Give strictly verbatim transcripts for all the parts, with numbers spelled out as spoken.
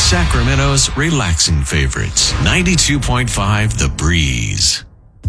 Sacramento's relaxing favorites. ninety-two point five The Breeze.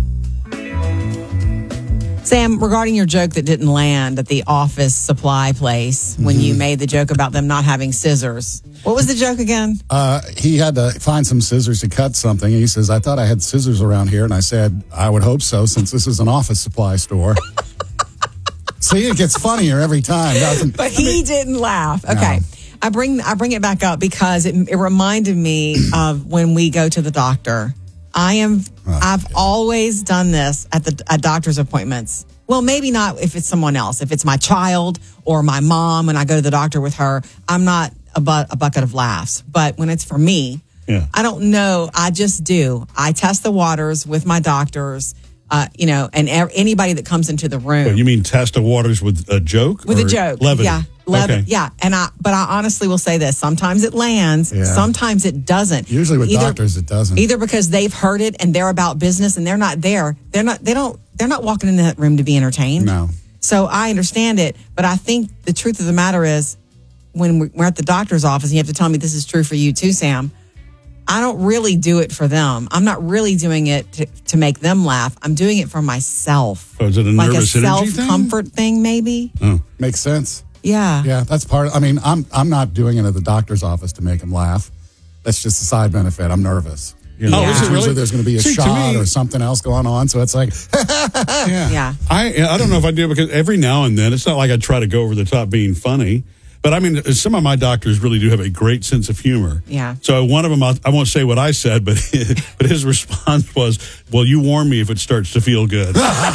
Sam, regarding your joke that didn't land at the office supply place when mm-hmm. you made the joke about them not having scissors, what was the joke again? Uh, he had to find some scissors to cut something. And he says, I thought I had scissors around here. And I said, I would hope so, since this is an office supply store. See, it gets funnier every time, doesn't it? But he I mean, didn't laugh. Okay. No. I bring I bring it back up because it, it reminded me of when we go to the doctor. I am. Oh, I've yeah. always done this at the at doctor's appointments. Well, maybe not if it's someone else. If it's my child or my mom, when I go to the doctor with her, I'm not a, bu- a bucket of laughs. But when it's for me, yeah. I don't know. I just do. I test the waters with my doctors. Uh, you know, and er- anybody that comes into the room. Well, you mean test the waters with a joke? With a joke. Levity? Yeah. Levity. Okay. Yeah. And I, but I honestly will say this. Sometimes it lands. Yeah. Sometimes it doesn't. Usually with either, doctors, it doesn't. Either because they've heard it and they're about business and they're not there. They're not, they don't, they're not walking in that room to be entertained. No. So I understand it. But I think the truth of the matter is when we're at the doctor's office, and you have to tell me this is true for you too, Sam. I don't really do it for them. I'm not really doing it to, to make them laugh. I'm doing it for myself. Oh, is it a like nervous a energy self-comfort thing? thing, maybe? Oh. Makes sense. Yeah. Yeah, that's part of, I mean, I'm I'm not doing it at the doctor's office to make them laugh. That's just a side benefit. I'm nervous. You know, oh, is it really? Usually there's going to be a See, shot me, or something else going on, so it's like, yeah. yeah. I I don't know if I do, because every now and then, it's not like I try to go over the top being funny. But I mean, some of my doctors really do have a great sense of humor. Yeah. So one of them, I won't say what I said, but but his response was, "Well, you warn me if it starts to feel good."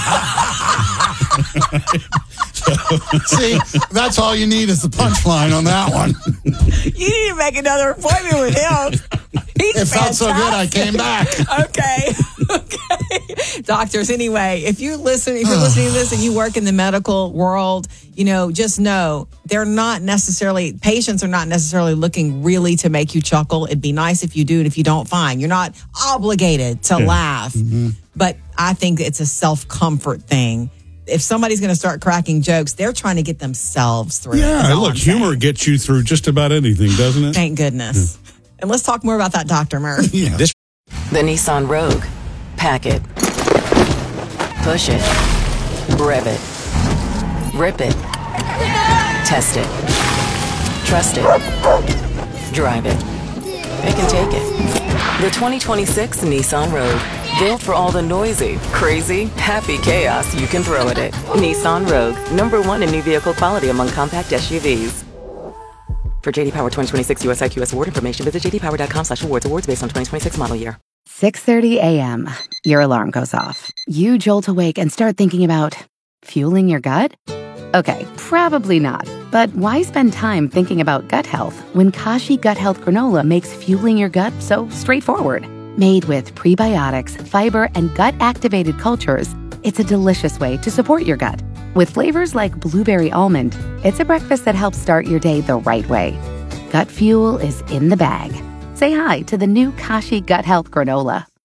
so. See, that's all you need is the punchline on that one. You need to make another appointment with him. He's it fantastic. felt so good, I came back. Okay. Okay. Doctors, anyway, if you listen, if you're listening to this and you work in the medical world, you know, just know they're not necessarily, patients are not necessarily looking really to make you chuckle. It'd be nice if you do, and if you don't, fine. You're not obligated to yeah. laugh. Mm-hmm. But I think it's a self-comfort thing. If somebody's going to start cracking jokes, they're trying to get themselves through. Yeah, look, humor gets you through just about anything, doesn't it? Thank goodness. Yeah. And let's talk more about that, Doctor Murph. Yeah. The Nissan Rogue. Pack it. Push it. Rev it. Rip it. Test it. Trust it. Drive it. It can take it. The twenty twenty-six Nissan Rogue. Built for all the noisy, crazy, happy chaos you can throw at it. Nissan Rogue. Number one in new vehicle quality among compact S U Vs. For J D Power twenty twenty-six U S I Q S award information, visit j d power dot com slash awards. Awards based on twenty twenty-six model year. six thirty a.m. Your alarm goes off. You jolt awake and start thinking about fueling your gut? Okay, probably not. But why spend time thinking about gut health when Kashi Gut Health Granola makes fueling your gut so straightforward? Made with prebiotics, fiber, and gut-activated cultures, it's a delicious way to support your gut. With flavors like blueberry almond, it's a breakfast that helps start your day the right way. Gut fuel is in the bag. Say hi to the new Kashi Gut Health Granola.